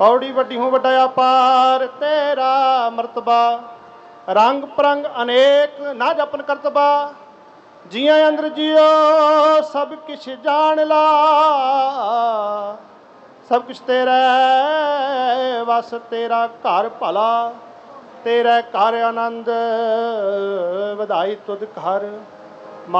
औड़ी वड्डी हूँ वड्डा पार तेरा मरतबा, रंग परंग अनेक ना जपन करतबा, जिया अंदर जियो सब किश जान ला, सब कुछ तेरा वस तेरा घर भला, तेरा घर आनंद वधाई तुद घर।